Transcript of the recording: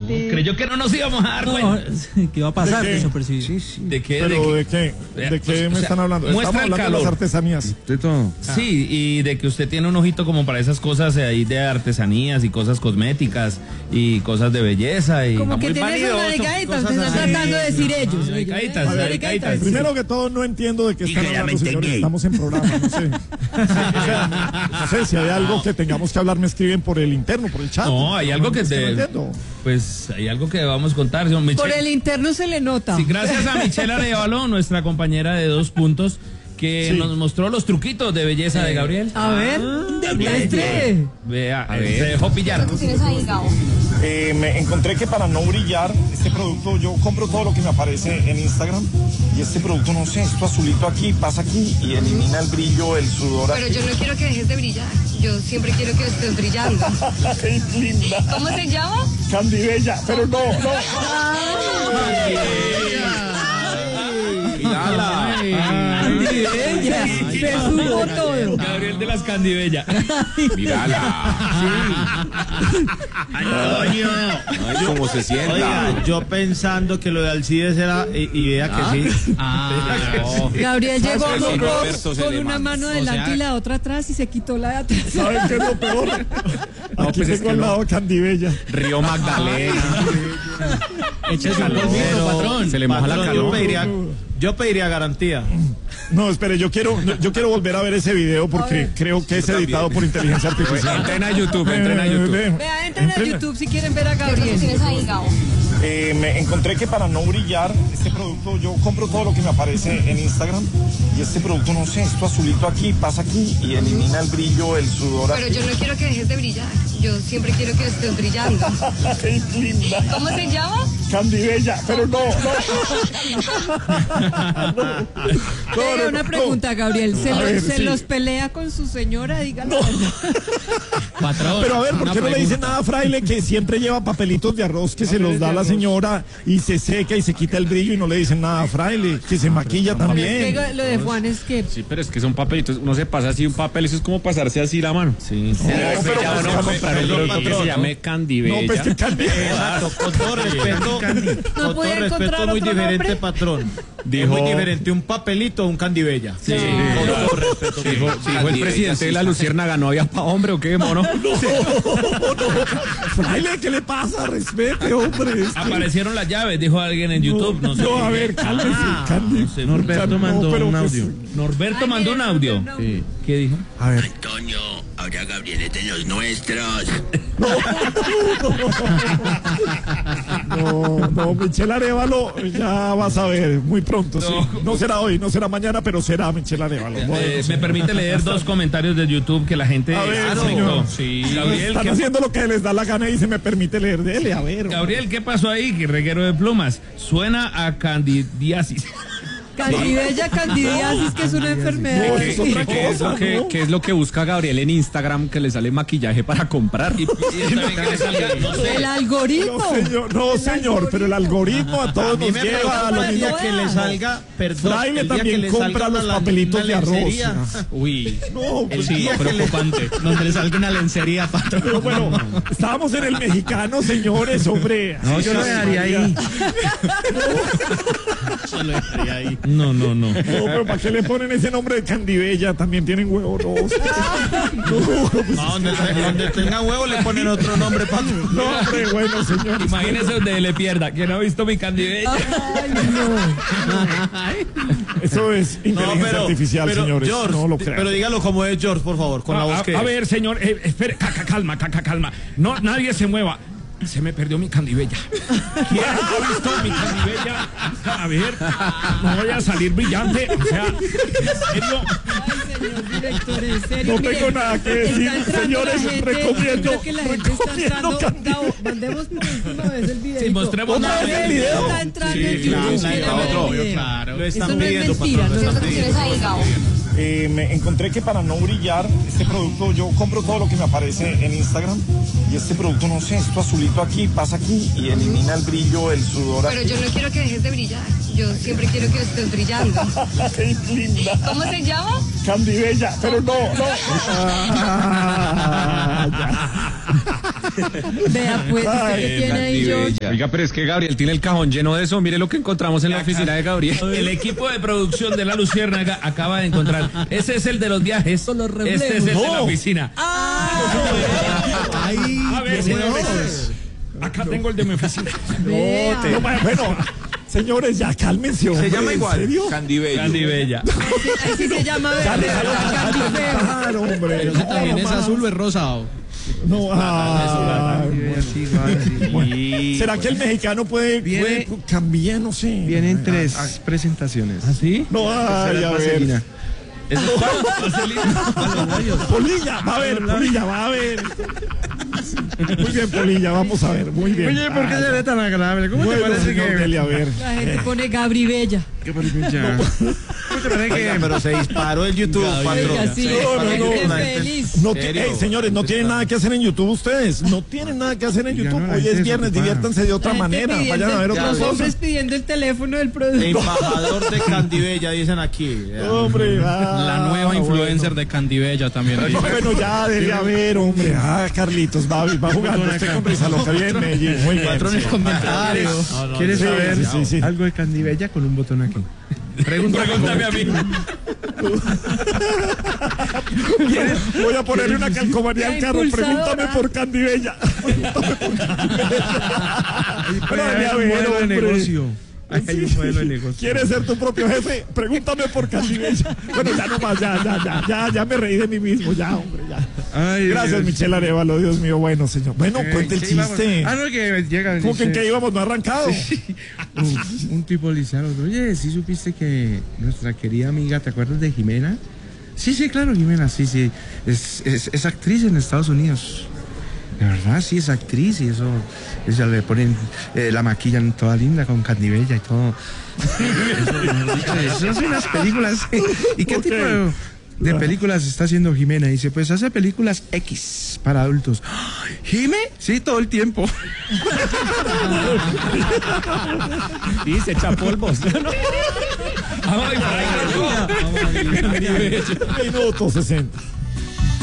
Creyó que no nos íbamos a dar cuenta. ¿Qué va a pasar? ¿De qué? Desapercibido. Sí. ¿De qué? ¿Pero de qué? ¿De qué me están hablando? Muestra Estamos el hablando de calor. las artesanías. De todo. Sí, y de que usted tiene un ojito como para esas cosas ahí de artesanías y cosas cosméticas y cosas de belleza y Como que muy tiene sus vanidoso, maricaditas, cosas me están así. tratando de decir ellos. Maricaditas, Ellos, maricaditas. Primero que todo, no entiendo de qué están hablando, señores. Estamos en programa, no sé. O sea, no sé si hay algo que tengamos que hablar, me escriben por el interno, por el chat. No, hay algo que no entiendo. pues hay algo que vamos a contar. Señor Michelle. Por el interno se le nota. Sí, gracias a Michelle Arevalo, nuestra compañera de 2 puntos, que Sí. nos mostró los truquitos de belleza de Gabriel. A ver, demuestre. Vea, se dejó pillar. ¿Tienes ahí, Gabo? Me encontré que para no brillar, este producto, yo compro todo lo que me aparece en Instagram y este producto, no sé, esto azulito aquí, pasa aquí y elimina el brillo, el sudor. Pero yo no quiero que dejes de brillar. Yo siempre quiero que estés brillando. ¡Qué linda! ¿Cómo se llama? Candy Bella, pero no. Bella, se supo todo. Gabriel de las Candibella. Ay, cómo se sienta. Oiga, yo pensando que lo de Alcides era, y vea que sí. Gabriel llegó que con, sí, Roberto se con le una manda. mano adelante y la otra atrás y se quitó la de atrás. ¿Saben qué es lo peor? Aquí pues es tengo que al no. lado Candy Bella. Río Magdalena. Échese un polvito, patrón. Se le moja la Patrón, calor. yo pediría garantía. No, espere, yo quiero volver a ver ese video porque creo que es editado por inteligencia artificial. Entren a YouTube, entren a YouTube. Vea, entren a YouTube si quieren ver a Gabriel. ¿Tienes ahí, Gabo? Me encontré que para no brillar, este producto, yo compro todo lo que me aparece en Instagram y este producto, no sé, esto azulito aquí, pasa aquí y elimina el brillo, el sudor. Pero yo no quiero que dejes de brillar. Yo siempre quiero que estés brillando. ¡Qué linda! ¿Cómo se llama? Candy Bella, pero no. Una pregunta, Gabriel. ¿Se, A ver, se sí. los pelea con su señora? Díganlo. Patrón. Pero a ver, ¿por qué no le dicen nada a Fraile que siempre lleva papelitos de arroz que se los da a la señora y se seca y se quita el brillo y no le dicen nada a Fraile? Que se maquilla también. Lo de Juan es que Sí, pero es que son papelitos. Uno se pasa así un papel, eso es como pasarse así la mano. Sí. pero Ya uno comprar un producto que se llame Candy No, pues Bella. que Candy Exacto, con todo respeto, no podía encontrar muy otro diferente, nombre. patrón. Dijo- Es muy diferente un papelito a un Candy Bella. Sí. Con todo respeto. Dijo el presidente de la Luciérnaga, ¿no había pa' hombre o qué, mono? Fraile, ¿qué le pasa? Respete, hombre. Aparecieron las llaves, dijo alguien en YouTube. No sé. No, a ver, cálmese, Candy. sé, Norberto mandó un audio. Norberto mandó un audio. Sí. ¿Qué dijo? A ver. Antonio, ahora Gabriel es de los nuestros. No, Michelle Arevalo, ya vas a ver, muy pronto, sí. No será hoy, no será mañana, pero será Michelle Arevalo. Me permite leer 2 comentarios de YouTube que la gente A ver, conectó. señor. Sí. Gabriel, Están haciendo lo que les da la gana y se me permite leer. Dele, a ver. Gabriel, ¿qué pasó ahí? Que reguero de plumas. Suena a candidiasis. Candidiasis, que es una enfermedad. No, que- es otra cosa, ¿no? ¿Qué es lo que busca Gabriel en Instagram que le sale maquillaje para comprar? Y también que le salga, no sé. El algoritmo. No, señor, pero el algoritmo a todos nos lleva a lo el mismo. día que le salga, perdón, Fraile el día también que le compra salga los una papelitos de arroz. lencería. Uy, No, El pues, día que le donde le salga una lencería, patrón. pero bueno, estábamos en el mexicano, señores, hombre. No, yo lo dejaría ahí. No. No, pero ¿para qué le ponen ese nombre de Candibella? También tienen huevos. Donde tenga huevo le ponen otro nombre, patrón. No, hombre, bueno, señor. Imagínese donde le pierda. ¿Quién ha visto mi candibella? Eso es inteligencia artificial, señores. George, No lo crean. pero dígalo como es George, por favor, con la voz que A es. ver, señor, espere, calma. No, nadie se mueva. Se me perdió mi candibella. ¿Quién ha visto mi candibella? A ver, no voy a salir brillante. O sea, en serio. Señor director, en serio. No mire, tengo nada que decir, está entrando señores, la gente, recomiendo- yo creo que la gente está recomiendo entrando. Candy. Gabo, mandemos por última vez el video. Sí, mostremos ¿Otra una vez el vez. video? Está entrando Sí, en claro, YouTube. sí, mira, otro, mira, claro. Lo Eso están no es pidiendo, mentira, patrón, lo no están es ¿Tienes ahí, Gabo? Me encontré que para no brillar, este producto, yo compro todo lo que me aparece en Instagram y este producto, no sé, esto azulito aquí, pasa aquí y elimina el brillo, el sudor. Pero yo no quiero que dejes de brillar. Yo siempre quiero que estés brillando. ¡Qué linda! ¿Cómo se llama? Candy Bella, pero no. Vea, pues, ¿usted qué tiene ahí, George? Oiga, pero es que Gabriel tiene el cajón lleno de eso. Mire lo que encontramos en la oficina de Gabriel. El equipo de producción de La Luciérnaga acaba de encontrar. Ese es el de los viajes. Este es el de la oficina. A ver, señores. Acá tengo el de mi oficina. Vea. No, bueno, señores, ya cálmense, hombre. Se llama igual. ¿En serio? Candibello. Candibella. Así se llama, ¿verdad? Claro, hombre. Pero ese también es azul o es rosado. No, ¿será que el mexicano puede cambiar? No sé. Vienen 3 presentaciones. ¿Ah, sí? No, a ver. Polilla, va a ver. Muy bien, Polilla, vamos a ver, muy bien. Oye, ¿por qué se ve tan agradable? ¿Cómo te parece que...? A ver. La gente pone Gabri Bella. ¿Qué parece ya? ¿Cómo te parece que...? Pero se disparó el YouTube, patrón. Oiga, sí, No. feliz. No, señores, no tienen nada que hacer en YouTube ustedes. No tienen nada que hacer en YouTube. no, Hoy es es viernes, desocupada. diviértanse de otra La gente manera. pidiendo Vayan a ver otra los cosa. hombres pidiendo el teléfono del productor. Embajador de Candibella, dicen aquí. Hombre, La nueva influencer de Candibella también. Bueno, ya, debe haber, hombre. Carlitos, va jugando usted con Rizaloca. Bien, Medellín. Muy bien. Patrones comentarios. ¿Quieres Sí, saber sí. algo de Candibella con un botón aquí? Pregúntame a mí. Voy a ponerle una calcomanía al carro. Pregúntame por Candibella. Pero debe haber, modelo de hombre. negocio. Ahí hay un modelo de negocio. ¿Quieres ser tu propio jefe? Pregúntame por Candibella. Bueno, ya nomás, ya me reí de mí mismo, ya, hombre, ya. Ay, Gracias, Dios. Michelle Arevalo, Dios mío, bueno, señor. Bueno, cuente el ¿Qué íbamos? chiste. Ah, no, que llega. ¿Cómo que en dice- qué íbamos? ¿No ha arrancado? Un tipo le dice al otro, oye, ¿sí supiste que nuestra querida amiga, ¿te acuerdas de Jimena? Sí, claro, Jimena, sí. Es actriz en Estados Unidos. De verdad, sí, es actriz y eso le ponen, la maquillan toda linda con Candibella y todo. Eso son unas películas. ¿Y qué tipo de películas está haciendo Jimena? Dice, pues hace películas X para adultos. ¿Jime? Sí, todo el tiempo. Sí, se echa polvos. Minuto 60.